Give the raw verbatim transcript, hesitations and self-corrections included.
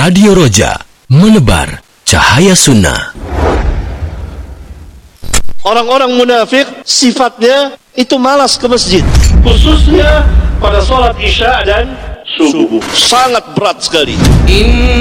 Radio Roja, menebar cahaya sunnah. Orang-orang munafik sifatnya itu malas ke masjid, khususnya pada sholat isya dan subuh. Sangat berat sekali.